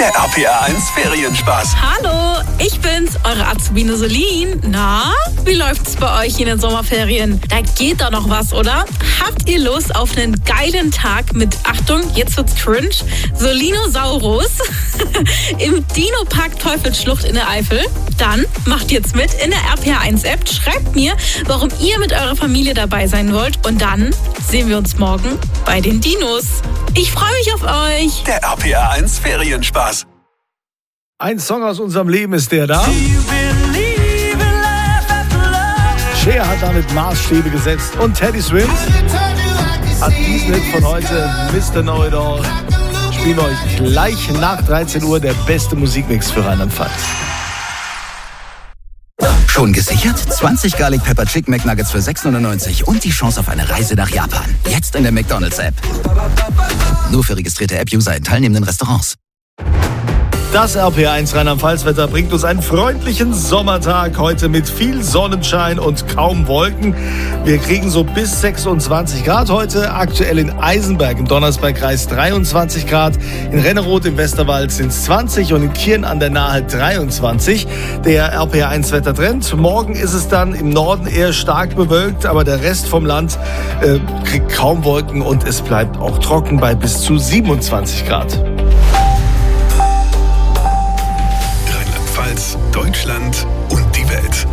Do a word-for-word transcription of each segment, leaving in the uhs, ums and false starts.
Der R P R eins Ferienspaß. Hallo, ich bin's, eure Azubine Solin. Na, wie läuft's bei euch in den Sommerferien? Da geht doch noch was, oder? Habt ihr Lust auf einen geilen Tag mit, Achtung, jetzt wird's cringe, Solinosaurus im Dino-Park Teufelsschlucht in der Eifel? Dann macht jetzt mit in der R P R eins App, schreibt mir, warum ihr mit eurer Familie dabei sein wollt und dann sehen wir uns morgen bei den Dinos. Ich freue mich auf euch. Der R P R eins Ferienspaß. Ein Song aus unserem Leben ist der da. Cher hat damit Maßstäbe gesetzt und Teddy Swims hat diesen Hit von heute, Mister Know-It-All, spielen wir euch gleich nach dreizehn Uhr, der beste Musikmix für Rheinland-Pfalz. Schon gesichert? zwanzig Garlic Pepper Chicken McNuggets für sechs neunundneunzig und die Chance auf eine Reise nach Japan. Jetzt in der McDonald's-App. Nur für registrierte App-User in teilnehmenden Restaurants. Das R P R eins Rheinland-Pfalz-Wetter bringt uns einen freundlichen Sommertag heute mit viel Sonnenschein und kaum Wolken. Wir kriegen so bis sechsundzwanzig Grad heute. Aktuell in Eisenberg im Donnersbergkreis dreiundzwanzig Grad. In Renneroth im Westerwald sind es zwanzig und in Kirn an der Nahe dreiundzwanzig. Der R P R eins Wettertrend. Morgen ist es dann im Norden eher stark bewölkt, aber der Rest vom Land äh, kriegt kaum Wolken und es bleibt auch trocken bei bis zu siebenundzwanzig Grad. Deutschland und die Welt.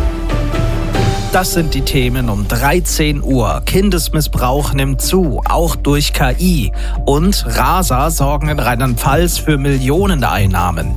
Das sind die Themen um dreizehn Uhr. Kindesmissbrauch nimmt zu, auch durch K I. Und Raser sorgen in Rheinland-Pfalz für Millioneneinnahmen.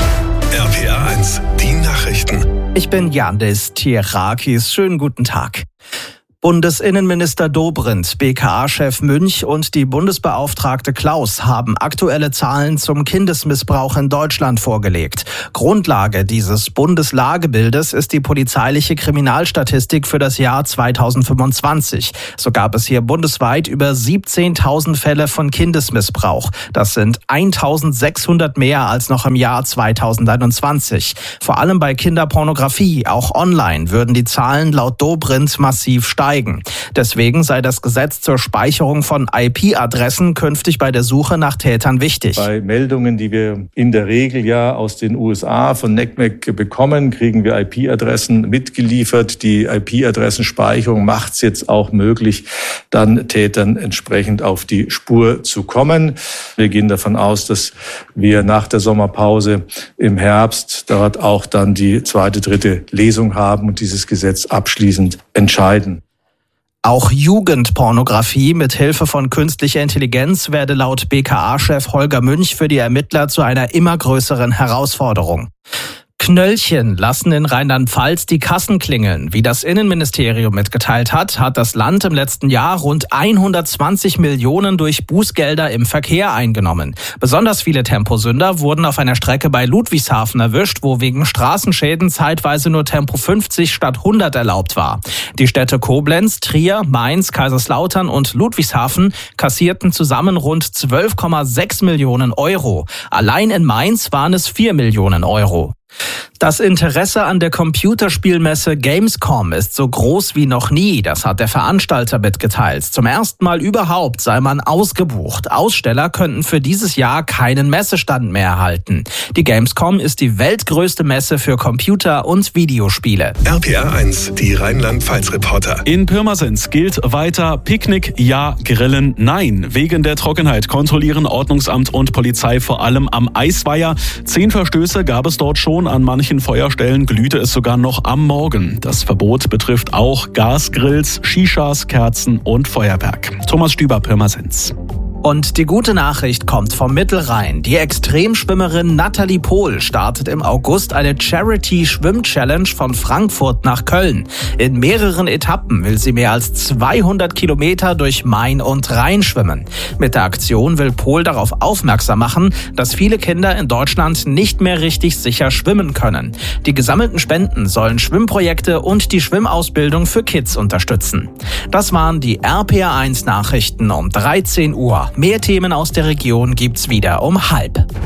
R P R eins, die Nachrichten. Ich bin Yandis Tierakis. Schönen guten Tag. Bundesinnenminister Dobrindt, B K A-Chef Münch und die Bundesbeauftragte Klaus haben aktuelle Zahlen zum Kindesmissbrauch in Deutschland vorgelegt. Grundlage dieses Bundeslagebildes ist die polizeiliche Kriminalstatistik für das Jahr zweitausendfünfundzwanzig. So gab es hier bundesweit über siebzehntausend Fälle von Kindesmissbrauch. Das sind eintausendsechshundert mehr als noch im Jahr zweitausendeinundzwanzig. Vor allem bei Kinderpornografie, auch online, würden die Zahlen laut Dobrindt massiv steigen. Deswegen sei das Gesetz zur Speicherung von I P-Adressen künftig bei der Suche nach Tätern wichtig. Bei Meldungen, die wir in der Regel ja aus den U S A von N E C M E C bekommen, kriegen wir I P-Adressen mitgeliefert. Die I P-Adressenspeicherung macht es jetzt auch möglich, dann Tätern entsprechend auf die Spur zu kommen. Wir gehen davon aus, dass wir nach der Sommerpause im Herbst dort auch dann die zweite, dritte Lesung haben und dieses Gesetz abschließend entscheiden. Auch Jugendpornografie mit Hilfe von künstlicher Intelligenz werde laut B K A-Chef Holger Münch für die Ermittler zu einer immer größeren Herausforderung. Knöllchen lassen in Rheinland-Pfalz die Kassen klingeln. Wie das Innenministerium mitgeteilt hat, hat das Land im letzten Jahr rund hundertzwanzig Millionen durch Bußgelder im Verkehr eingenommen. Besonders viele Temposünder wurden auf einer Strecke bei Ludwigshafen erwischt, wo wegen Straßenschäden zeitweise nur Tempo fünfzig statt hundert erlaubt war. Die Städte Koblenz, Trier, Mainz, Kaiserslautern und Ludwigshafen kassierten zusammen rund zwölf Komma sechs Millionen Euro. Allein in Mainz waren es vier Millionen Euro. Das Interesse an der Computerspielmesse Gamescom ist so groß wie noch nie, das hat der Veranstalter mitgeteilt. Zum ersten Mal überhaupt sei man ausgebucht. Aussteller könnten für dieses Jahr keinen Messestand mehr erhalten. Die Gamescom ist die weltgrößte Messe für Computer- und Videospiele. R P R eins, die Rheinland-Pfalz-Reporter. In Pirmasens gilt weiter Picknick ja, Grillen nein. Wegen der Trockenheit kontrollieren Ordnungsamt und Polizei vor allem am Eisweiher. Zehn Verstöße gab es dort schon. An manchen Feuerstellen glühte es sogar noch am Morgen. Das Verbot betrifft auch Gasgrills, Shishas, Kerzen und Feuerwerk. Thomas Stüber, Pirmasens. Und die gute Nachricht kommt vom Mittelrhein. Die Extremschwimmerin Nathalie Pohl startet im August eine Charity-Schwimm-Challenge von Frankfurt nach Köln. In mehreren Etappen will sie mehr als zweihundert Kilometer durch Main und Rhein schwimmen. Mit der Aktion will Pohl darauf aufmerksam machen, dass viele Kinder in Deutschland nicht mehr richtig sicher schwimmen können. Die gesammelten Spenden sollen Schwimmprojekte und die Schwimmausbildung für Kids unterstützen. Das waren die R P R eins Nachrichten um dreizehn Uhr. Mehr Themen aus der Region gibt's wieder um halb.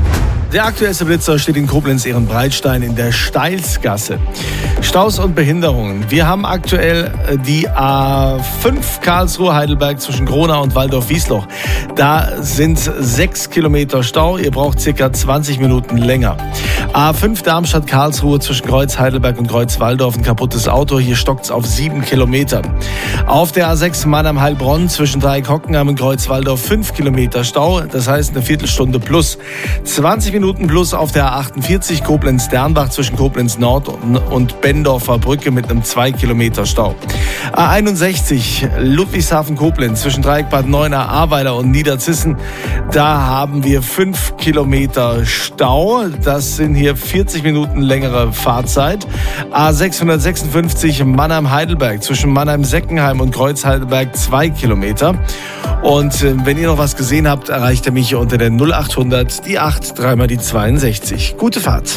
Der aktuellste Blitzer steht in Koblenz-Ehrenbreitstein in der Steilsgasse. Staus und Behinderungen. Wir haben aktuell die A fünf Karlsruhe-Heidelberg zwischen Gronau und Waldorf-Wiesloch. Da sind sechs Kilometer Stau. Ihr braucht circa zwanzig Minuten länger. A fünf Darmstadt-Karlsruhe zwischen Kreuz-Heidelberg und Kreuz-Waldorf. Ein kaputtes Auto. Hier stockt es auf sieben Kilometer. Auf der A sechs Mannheim-Heilbronn zwischen Dreieck-Hockenheim und Kreuz-Waldorf fünf Kilometer Stau. Das heißt eine Viertelstunde plus. zwanzig Minuten plus auf der A achtundvierzig Koblenz-Dernbach zwischen Koblenz-Nord und Bendorfer Brücke mit einem zwei Kilometer Stau. A einundsechzig Ludwigshafen-Koblenz zwischen Dreieck Bad Neuenahr, Ahrweiler und Niederzissen. Da haben wir fünf Kilometer Stau. Das sind hier vierzig Minuten längere Fahrzeit. A sechshundertsechsundfünfzig Mannheim-Heidelberg zwischen Mannheim-Seckenheim und Kreuz-Heidelberg zwei Kilometer. Und äh, wenn ihr noch was gesehen habt, erreicht ihr mich hier unter der null achthundert, die acht, dreimal die zweiundsechzig. Gute Fahrt.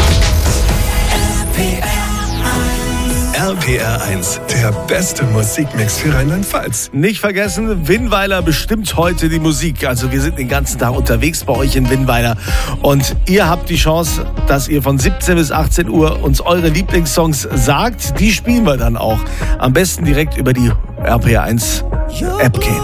R P R eins, der beste Musikmix für Rheinland-Pfalz. Nicht vergessen, Winnweiler bestimmt heute die Musik. Also wir sind den ganzen Tag unterwegs bei euch in Winnweiler. Und ihr habt die Chance, dass ihr von siebzehn bis achtzehn Uhr uns eure Lieblingssongs sagt. Die spielen wir dann auch. Am besten direkt über die R P R eins App gehen.